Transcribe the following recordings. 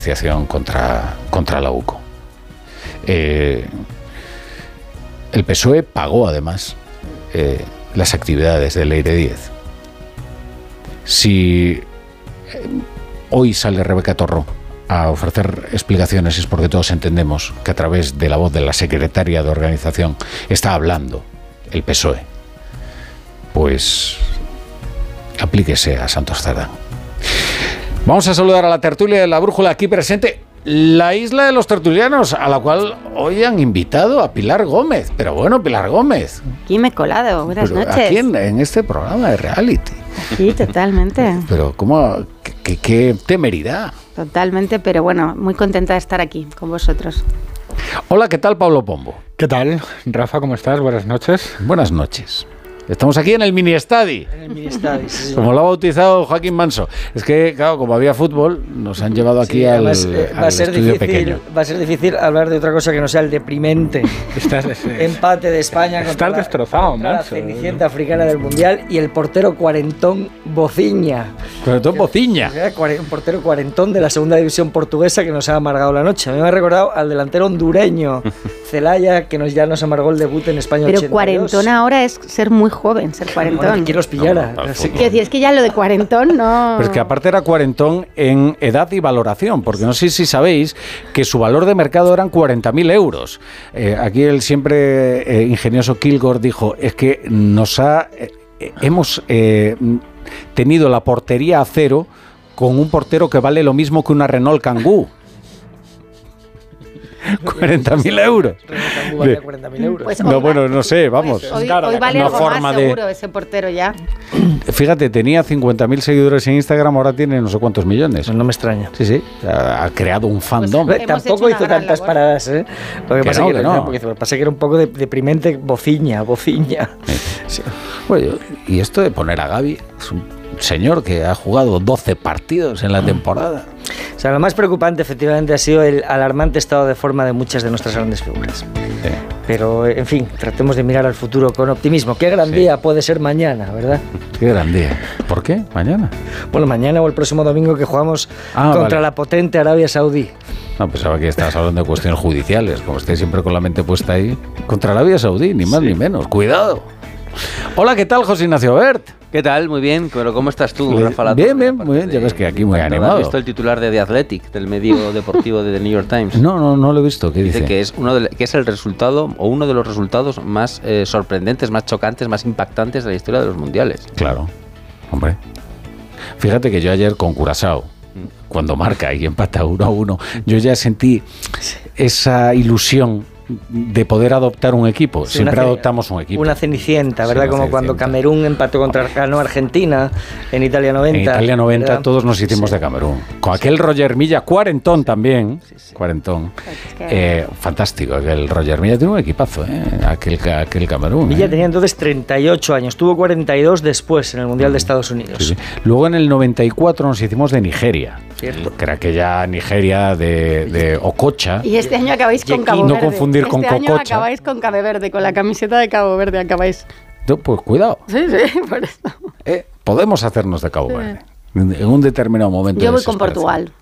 contra la UCO. El PSOE pagó además las actividades del Leire 10. Si hoy sale Rebeca Torró a ofrecer explicaciones, es porque todos entendemos que a través de la voz de la secretaria de organización está hablando el PSOE. Pues aplíquese a Santos Cerdán. Vamos a saludar a la tertulia de la Brújula aquí presente, la isla de los tertulianos, a la cual hoy han invitado a Pilar Gómez. Pero bueno, Pilar Gómez. Aquí me he colado, buenas noches. Aquí en este programa de reality. Sí, totalmente. Pero ¿cómo? ¿Qué temeridad? Totalmente, pero bueno, muy contenta de estar aquí con vosotros. Hola, ¿qué tal, Pablo Pombo? ¿Qué tal, Rafa? ¿Cómo estás? Buenas noches. Buenas noches. Estamos aquí en el mini estadi. En el mini estadi, sí. Como lo ha bautizado Joaquín Manso. Es que, claro, como había fútbol, nos han llevado aquí al estudio pequeño. Va a ser difícil hablar de otra cosa que no sea el deprimente empate de España contra destrozado, la cenicienta africana del Mundial y el portero cuarentón Bociña. ¿Cuarentón Bociña? Un portero cuarentón de la segunda división portuguesa que nos ha amargado la noche. A mí me ha recordado al delantero hondureño Celaya, que ya nos amargó el debut en España. Pero 82. Cuarentón ahora es ser muy joven, ser cuarentón. Bueno, ¿quién los pillara? Es que ya lo de cuarentón no... Pero es que aparte era cuarentón en edad y valoración, porque no sé si sabéis que su valor de mercado eran 40.000 euros. Aquí el siempre ingenioso Kilgore dijo, es que hemos tenido la portería a cero con un portero que vale lo mismo que una Renault Kangoo. 40.000 euros. 40.000 euros. Pues no, bueno, no sé, vamos. Pues hoy vale algo más seguro ese portero ya. Fíjate, tenía 50.000 seguidores en Instagram, ahora tiene no sé cuántos millones. No me extraña. Sí, ha creado un fandom. Pues tampoco hizo tantas labor. Paradas, ¿eh? Lo que pasa no. que era un poco deprimente. Bociña. Sí. Bueno, y esto de poner a Gavi, es un señor que ha jugado 12 partidos en la temporada. O sea, lo más preocupante efectivamente ha sido el alarmante estado de forma de muchas de nuestras grandes figuras. Sí. Pero, en fin, tratemos de mirar al futuro con optimismo. Qué gran día puede ser mañana, ¿verdad? Qué gran día. ¿Por qué? ¿Mañana? Bueno, mañana o el próximo domingo que jugamos contra la potente Arabia Saudí. No, pensaba que estabas hablando de cuestiones judiciales, como estáis siempre con la mente puesta ahí. Contra Arabia Saudí, ni más ni menos. ¡Cuidado! Hola, ¿qué tal, José Ignacio Bert? ¿Qué tal? Muy bien, pero ¿cómo estás tú, Rafa Lato? Bien, muy bien. Ya ves que aquí muy animado. ¿Has visto el titular de The Athletic, del medio deportivo de The New York Times? No lo he visto. ¿Qué dice? Que es que es el resultado, o uno de los resultados más sorprendentes, más chocantes, más impactantes de la historia de los mundiales. Claro, hombre. Fíjate que yo ayer con Curazao, cuando marca y empata 1-1, yo ya sentí esa ilusión de poder adoptar un equipo. Sí, siempre adoptamos un equipo. Una cenicienta, ¿verdad? Como cuando Camerún empató ganó Argentina en Italia 90. En Italia 90 ¿verdad? todos nos hicimos de Camerún. Con aquel Roger Milla, cuarentón también. Cuarentón. Fantástico. Aquel Roger Milla tiene un equipazo, aquel Camerún. Milla tenía entonces 38 años. Tuvo 42 después en el Mundial de Estados Unidos. Sí. Luego en el 94 nos hicimos de Nigeria. Cierto. Que era aquella Nigeria de Okocha. Y este año acabáis con Cabo Verde. No confundir con Este año Cococha. acabáis con Cabo Verde, con la camiseta de Cabo Verde acabáis. Pues cuidado. Sí, por eso. Podemos hacernos de Cabo Verde. En un determinado momento. Yo voy con Portugal.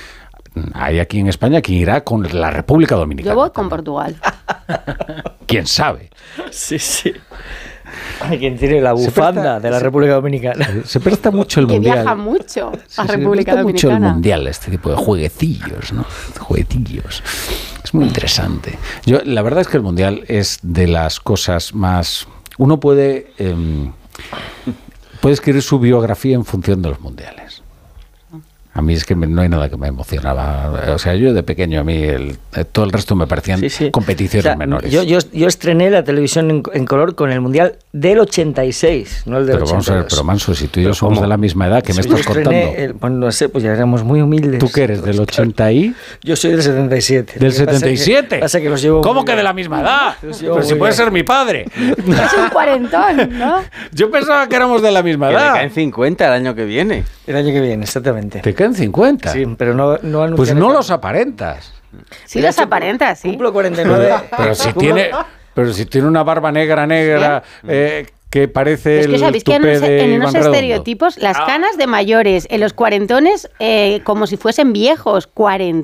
Hay aquí en España quien irá con la República Dominicana. Yo voy con Portugal. ¿Quién sabe? Sí. Hay quien tiene la bufanda de la República Dominicana. Se presta mucho el que Mundial. Viaja mucho a República Se Dominicana. mucho el Mundial, este tipo de jueguecillos, ¿no? Jueguecillos. Es muy interesante. La verdad es que el Mundial es de las cosas más... Uno puede escribir su biografía en función de los mundiales. A mí es que no hay nada que me emocionaba. O sea, yo de pequeño, a mí todo el resto me parecían competiciones menores. Yo estrené la televisión en color con el Mundial del 86, no el del 82. Pero vamos a ver, pero Manso, si tú y yo somos de la misma edad, ¿qué me estás contando? Bueno, no sé, pues ya éramos muy humildes. ¿Tú qué eres, del 80 y...? Yo soy del 77. ¿Del 77? Pasa que los llevo ¿Cómo que de la misma edad? Pero si puede ser mi padre. Es un cuarentón, ¿no? Yo pensaba que éramos de la misma edad. Que le caen 50 el año que viene. El año que viene, exactamente. ¿Te caen 50? Sí, pero no pues no los aparentas. Sí, los aparentas, sí. Cumplo 49. Pero si tiene una barba negra, que parece es que sabéis que en unos estereotipos las canas de mayores, en los cuarentones como si fuesen viejos,